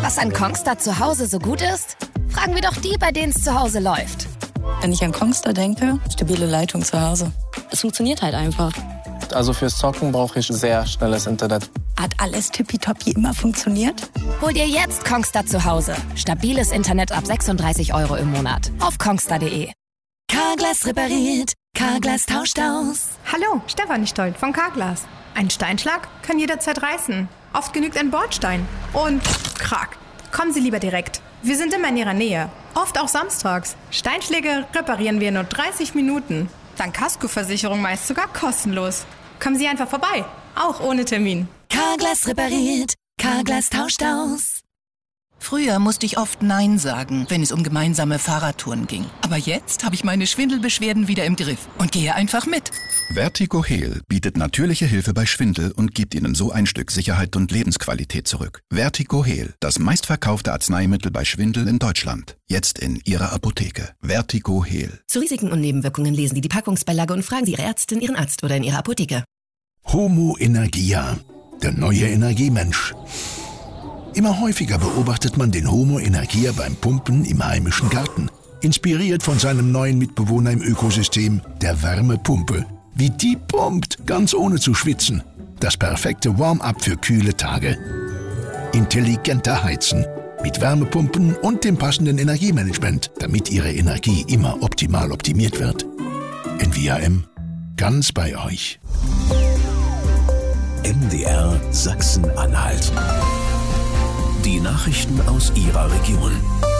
Was an Kongstar zu Hause so gut ist? Fragen wir doch die, bei denen es zu Hause läuft. Wenn ich an Kongstar denke, stabile Leitung zu Hause. Es funktioniert halt einfach. Also fürs Zocken brauche ich sehr schnelles Internet. Hat alles tippitoppi immer funktioniert? Hol dir jetzt Kongstar zu Hause. Stabiles Internet ab 36 € im Monat. Auf kongstar.de. Carglass repariert. Carglass tauscht aus. Hallo, Stefanie Stolt von Carglass. Ein Steinschlag kann jederzeit reißen. Oft genügt ein Bordstein. Und krack. Kommen Sie lieber direkt. Wir sind immer in Ihrer Nähe. Oft auch samstags. Steinschläge reparieren wir in nur 30 Minuten. Dank Kaskoversicherung meist sogar kostenlos. Kommen Sie einfach vorbei. Auch ohne Termin. Carglass repariert. Carglass tauscht aus. Früher musste ich oft Nein sagen, wenn es um gemeinsame Fahrradtouren ging. Aber jetzt habe ich meine Schwindelbeschwerden wieder im Griff und gehe einfach mit. Vertigo Heal bietet natürliche Hilfe bei Schwindel und gibt Ihnen so ein Stück Sicherheit und Lebensqualität zurück. Vertigo Heal, das meistverkaufte Arzneimittel bei Schwindel in Deutschland. Jetzt in Ihrer Apotheke. Vertigo Heal. Zu Risiken und Nebenwirkungen lesen Sie die Packungsbeilage und fragen Sie Ihre Ärztin, Ihren Arzt oder in Ihrer Apotheke. Homo Energia, der neue Energiemensch. Immer häufiger beobachtet man den Homo Energia beim Pumpen im heimischen Garten. Inspiriert von seinem neuen Mitbewohner im Ökosystem, der Wärmepumpe. Wie die pumpt, ganz ohne zu schwitzen. Das perfekte Warm-up für kühle Tage. Intelligenter Heizen. Mit Wärmepumpen und dem passenden Energiemanagement, damit Ihre Energie immer optimal optimiert wird. NVAM, ganz bei euch. MDR Sachsen-Anhalt. Die Nachrichten aus Ihrer Region.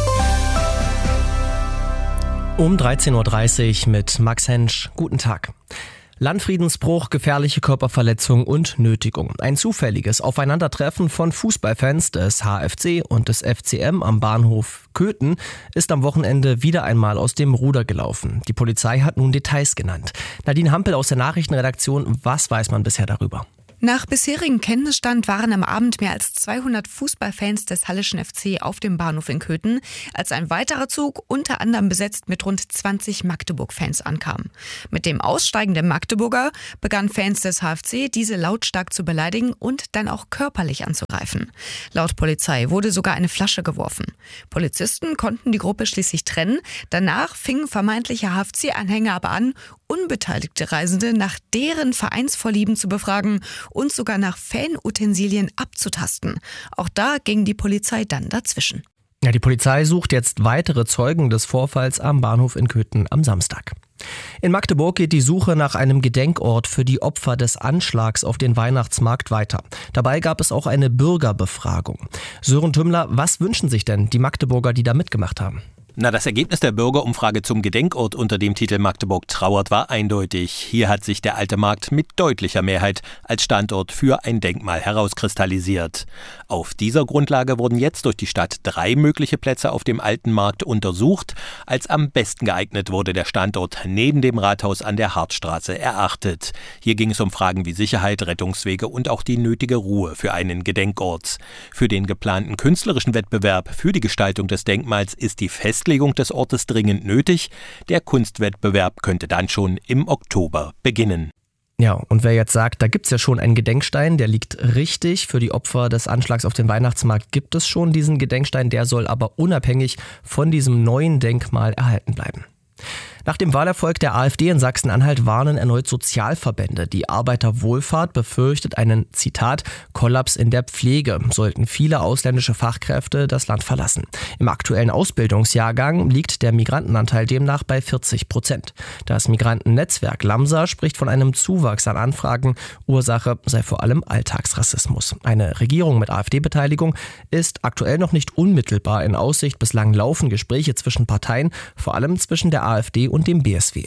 Um 13.30 Uhr mit Max Hensch. Guten Tag. Landfriedensbruch, gefährliche Körperverletzung und Nötigung. Ein zufälliges Aufeinandertreffen von Fußballfans des HFC und des FCM am Bahnhof Köthen ist am Wochenende wieder einmal aus dem Ruder gelaufen. Die Polizei hat nun Details genannt. Nadine Hampel aus der Nachrichtenredaktion, was weiß man bisher darüber? Nach bisherigem Kenntnisstand waren am Abend mehr als 200 Fußballfans des Halleschen FC auf dem Bahnhof in Köthen, als ein weiterer Zug, unter anderem besetzt mit rund 20 Magdeburg-Fans, ankam. Mit dem Aussteigen der Magdeburger begannen Fans des HFC, diese lautstark zu beleidigen und dann auch körperlich anzugreifen. Laut Polizei wurde sogar eine Flasche geworfen. Polizisten konnten die Gruppe schließlich trennen. Danach fingen vermeintliche HFC-Anhänger aber an, unbeteiligte Reisende nach deren Vereinsvorlieben zu befragen und sogar nach Fanutensilien abzutasten. Auch da ging die Polizei dann dazwischen. Ja, die Polizei sucht jetzt weitere Zeugen des Vorfalls am Bahnhof in Köthen am Samstag. In Magdeburg geht die Suche nach einem Gedenkort für die Opfer des Anschlags auf den Weihnachtsmarkt weiter. Dabei gab es auch eine Bürgerbefragung. Sören Tümmler, was wünschen sich denn die Magdeburger, die da mitgemacht haben? Das Ergebnis der Bürgerumfrage zum Gedenkort unter dem Titel Magdeburg trauert war eindeutig. Hier hat sich der alte Markt mit deutlicher Mehrheit als Standort für ein Denkmal herauskristallisiert. Auf dieser Grundlage wurden jetzt durch die Stadt 3 mögliche Plätze auf dem alten Markt untersucht. Als am besten geeignet wurde der Standort neben dem Rathaus an der Hartstraße erachtet. Hier ging es um Fragen wie Sicherheit, Rettungswege und auch die nötige Ruhe für einen Gedenkort. Für den geplanten künstlerischen Wettbewerb für die Gestaltung des Denkmals ist die Festlegung des Ortes dringend nötig. Der Kunstwettbewerb könnte dann schon im Oktober beginnen. Ja, und wer jetzt sagt, da gibt's ja schon einen Gedenkstein, der liegt richtig. Für die Opfer des Anschlags auf den Weihnachtsmarkt gibt es schon diesen Gedenkstein, der soll aber unabhängig von diesem neuen Denkmal erhalten bleiben. Nach dem Wahlerfolg der AfD in Sachsen-Anhalt warnen erneut Sozialverbände. Die Arbeiterwohlfahrt befürchtet einen, Zitat, Kollaps in der Pflege, sollten viele ausländische Fachkräfte das Land verlassen. Im aktuellen Ausbildungsjahrgang liegt der Migrantenanteil demnach bei 40%. Das Migrantennetzwerk Lamsa spricht von einem Zuwachs an Anfragen. Ursache sei vor allem Alltagsrassismus. Eine Regierung mit AfD-Beteiligung ist aktuell noch nicht unmittelbar in Aussicht. Bislang laufen Gespräche zwischen Parteien, vor allem zwischen der AfD und dem BSW.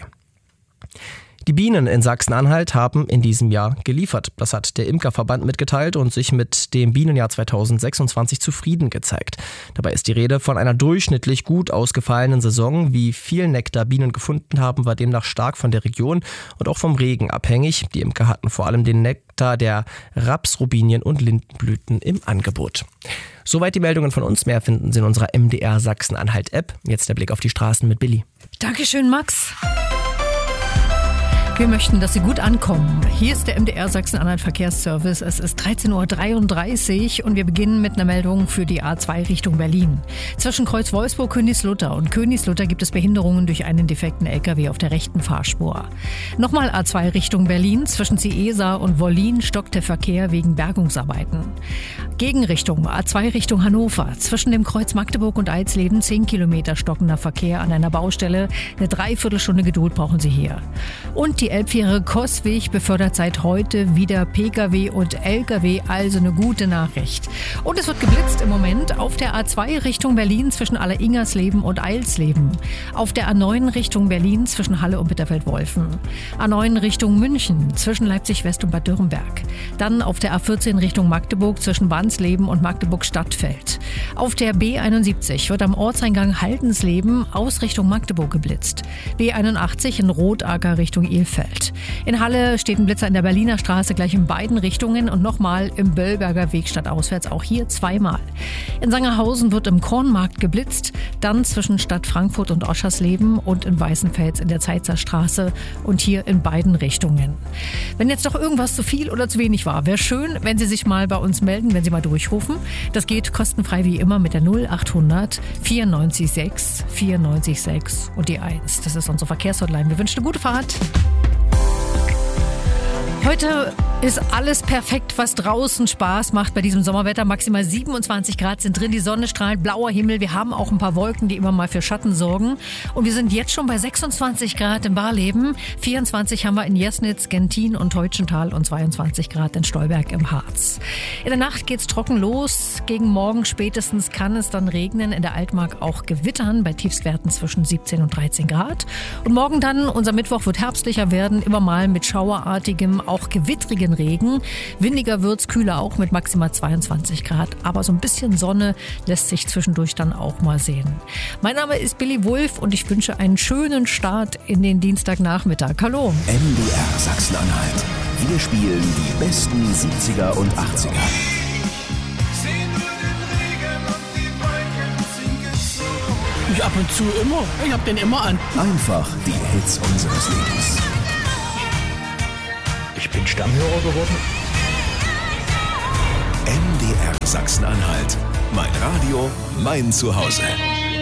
Die Bienen in Sachsen-Anhalt haben in diesem Jahr geliefert. Das hat der Imkerverband mitgeteilt und sich mit dem Bienenjahr 2026 zufrieden gezeigt. Dabei ist die Rede von einer durchschnittlich gut ausgefallenen Saison. Wie viel Nektar Bienen gefunden haben, war demnach stark von der Region und auch vom Regen abhängig. Die Imker hatten vor allem den Nektar der Raps-, Robinien- und Lindenblüten im Angebot. Soweit die Meldungen von uns. Mehr finden Sie in unserer MDR Sachsen-Anhalt-App. Jetzt der Blick auf die Straßen mit Billy. Dankeschön, Max. Wir möchten, dass Sie gut ankommen. Hier ist der MDR Sachsen-Anhalt Verkehrsservice. Es ist 13.33 Uhr und wir beginnen mit einer Meldung für die A2 Richtung Berlin. Zwischen Kreuz Wolfsburg, Königslutter und Königslutter gibt es Behinderungen durch einen defekten LKW auf der rechten Fahrspur. Nochmal A2 Richtung Berlin. Zwischen Ciesa und Wollin stockt der Verkehr wegen Bergungsarbeiten. Gegenrichtung A2 Richtung Hannover. Zwischen dem Kreuz Magdeburg und Eilsleben 10 Kilometer stockender Verkehr an einer Baustelle. Eine Dreiviertelstunde Geduld brauchen Sie hier. Und die Elbfähre Coswig befördert seit heute wieder Pkw und Lkw, also eine gute Nachricht. Und es wird geblitzt im Moment auf der A2 Richtung Berlin zwischen Alleringersleben und Eilsleben. Auf der A9 Richtung Berlin zwischen Halle und Bitterfeld-Wolfen. A9 Richtung München zwischen Leipzig-West und Bad Dürrenberg. Dann auf der A14 Richtung Magdeburg zwischen Wansleben und Magdeburg-Stadtfeld. Auf der B71 wird am Ortseingang Haldensleben aus Richtung Magdeburg geblitzt. B81 in Rotacker Richtung Ilfeld. In Halle steht ein Blitzer in der Berliner Straße gleich in beiden Richtungen und nochmal im Böllberger Weg stadtauswärts, auch hier zweimal. In Sangerhausen wird im Kornmarkt geblitzt, dann zwischen Stadt Frankfurt und Oschersleben und in Weißenfels in der Zeitzer Straße und hier in beiden Richtungen. Wenn jetzt doch irgendwas zu viel oder zu wenig war, wäre schön, wenn Sie sich mal bei uns melden, wenn Sie mal durchrufen. Das geht kostenfrei wie immer mit der 0800 94 6 94 6 und die 1. Das ist unsere Verkehrshotline. Wir wünschen eine gute Fahrt. Heute ist alles perfekt, was draußen Spaß macht bei diesem Sommerwetter. Maximal 27 Grad sind drin, die Sonne strahlt, blauer Himmel. Wir haben auch ein paar Wolken, die immer mal für Schatten sorgen. Und wir sind jetzt schon bei 26 Grad in Barleben, 24 haben wir in Jesnitz, Gentin und Teutschenthal und 22 Grad in Stolberg im Harz. In der Nacht geht's trocken los. Gegen morgen spätestens kann es dann regnen. In der Altmark auch gewittern bei Tiefstwerten zwischen 17 und 13 Grad. Und morgen dann, unser Mittwoch wird herbstlicher werden, immer mal mit schauerartigem, auch gewittrigen Regen. Windiger wird's, kühler auch mit maximal 22 Grad. Aber so ein bisschen Sonne lässt sich zwischendurch dann auch mal sehen. Mein Name ist Billy Wulff und ich wünsche einen schönen Start in den Dienstagnachmittag. Hallo. MDR Sachsen-Anhalt. Wir spielen die besten 70er und 80er. Ich ab und zu immer. Ich hab den immer an. Einfach die Hits unseres Lebens. Ich bin Stammhörer geworden. MDR Sachsen-Anhalt. Mein Radio, mein Zuhause.